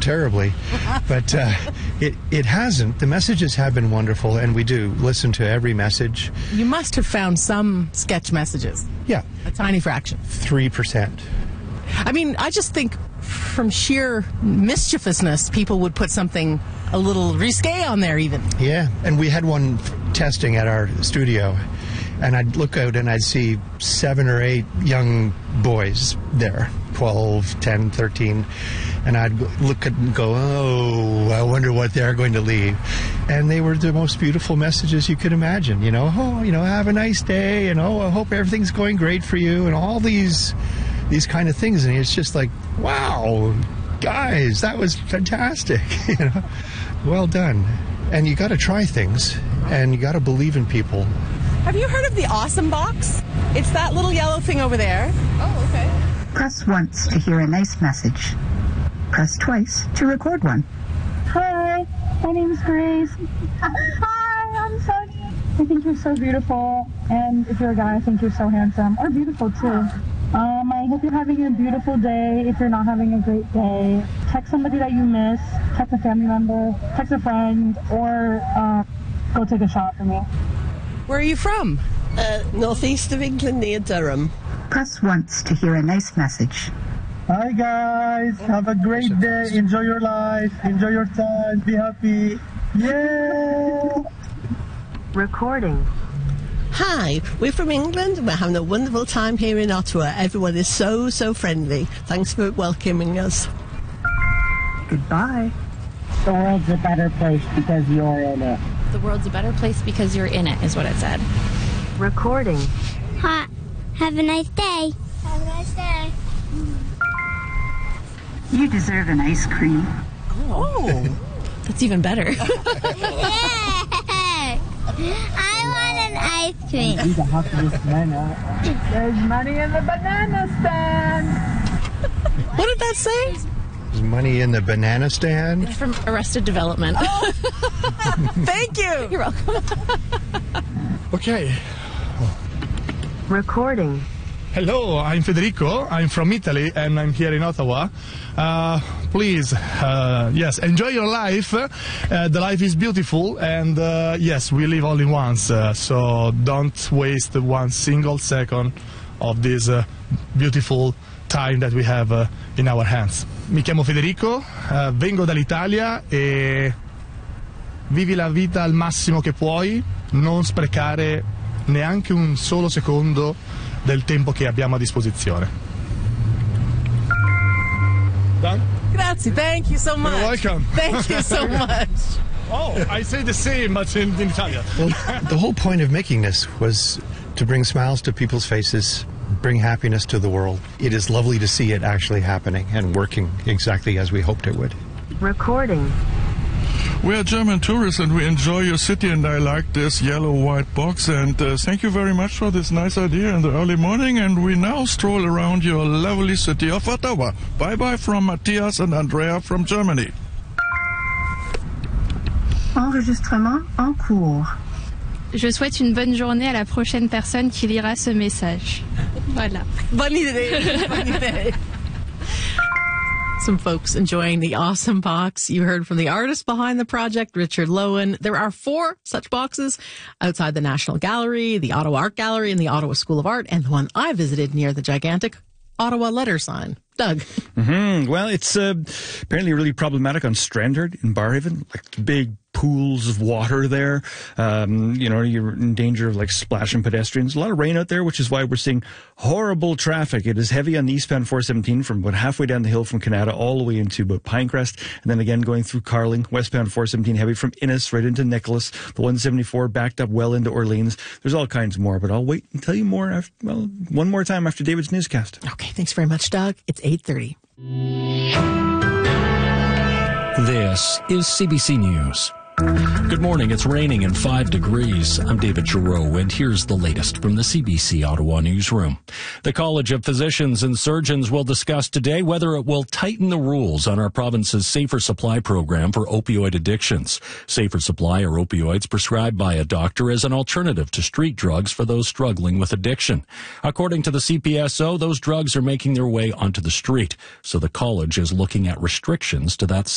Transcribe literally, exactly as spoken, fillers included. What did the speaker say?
terribly. But uh, it, it hasn't. The messages have been wonderful, and we do listen to every message. You must have found some sketch messages. Yeah. A tiny fraction. three percent. I mean, I just think from sheer mischievousness, people would put something a little risque on there even. Yeah, and we had one testing at our studio, and I'd look out and I'd see seven or eight young boys there, twelve, ten, thirteen, and I'd look at and go, oh, I wonder what they're going to leave. And they were the most beautiful messages you could imagine, you know, oh, you know, have a nice day, and oh, I hope everything's going great for you, and all these these kind of things. And it's just like, wow, guys, that was fantastic, you know, well done. And you got to try things, and you got to believe in people. Have you heard of the Awesome Box? It's that little yellow thing over there. Oh, okay. Press once to hear a nice message. Press twice to record one. Hi, my name is Grace. Hi, I'm Sonia. I think you're so beautiful, and if you're a guy, I think you're so handsome, or beautiful too. Um, I hope you're having a beautiful day. If you're not having a great day, text somebody that you miss, text a family member, text a friend, or uh, go take a shot for me. Where are you from? Uh, northeast of England, near Durham. Press once to hear a nice message. Hi guys, have a great day. Enjoy your life, enjoy your time, be happy. Yeah! Recording. Hi, we're from England. We're having a wonderful time here in Ottawa. Everyone is so, so friendly. Thanks for welcoming us. Goodbye. The world's a better place because you're in it. The world's a better place because you're in it, is what it said. Recording. Hi. Have a nice day. Have a nice day. You deserve an ice cream. Oh, that's even better. Yeah. I want an ice cream. Be the happiest man. There's money in the banana stand. What did that say? There's money in the banana stand. It's from Arrested Development. Oh. Thank you. You're welcome. Okay. Recording. Hello, I'm Federico. I'm from Italy, and I'm here in Ottawa. Uh, please, uh, yes, enjoy your life. Uh, the life is beautiful, and uh, yes, we live only once, uh, so don't waste one single second of this uh, beautiful time that we have uh, in our hands. Mi chiamo Federico, uh, vengo dall'Italia e vivi la vita al massimo che puoi, non sprecare neanche un solo secondo del tempo che abbiamo a disposizione. Done? Grazie, thank you so much. You're welcome. Thank you so much. Oh, I say the same, but in, in Italian. Well, the whole point of making this was to bring smiles to people's faces, bring happiness to the world. It is lovely to see it actually happening and working exactly as we hoped it would. Recording. We are German tourists and we enjoy your city, and I like this yellow-white box, and uh, thank you very much for this nice idea in the early morning, and we now stroll around your lovely city of Ottawa. Bye-bye from Matthias and Andrea from Germany. Enregistrement en cours. Je souhaite une bonne journée à la prochaine personne qui lira ce message. Voilà. Bonne idée. Bonne idée. Some folks enjoying the Awesome Box. You heard from the artist behind the project, Richard Lowen. There are four such boxes outside the National Gallery, the Ottawa Art Gallery, and the Ottawa School of Art, and the one I visited near the gigantic Ottawa letter sign. Doug. Mm-hmm. Well, it's uh, apparently really problematic on Strandherd in Barrhaven, like big pools of water there. Um, you know, you're in danger of like splashing pedestrians. A lot of rain out there, which is why we're seeing horrible traffic. It is heavy on the eastbound four seventeen from about halfway down the hill from Canada all the way into about Pinecrest, and then again going through Carling. Westbound four seventeen heavy from Innis right into Nicholas. The one seventy-four backed up well into Orleans. There's all kinds more, but I'll wait and tell you more after, well, one more time after David's newscast. Okay, thanks very much, Doug. It's eight thirty. This is C B C News. Good morning. It's raining and five degrees. I'm David Giroux, and here's the latest from the C B C Ottawa newsroom. The College of Physicians and Surgeons will discuss today whether it will tighten the rules on our province's Safer Supply program for opioid addictions. Safer Supply are opioids prescribed by a doctor as an alternative to street drugs for those struggling with addiction. According to the C P S O, those drugs are making their way onto the street, so the college is looking at restrictions to that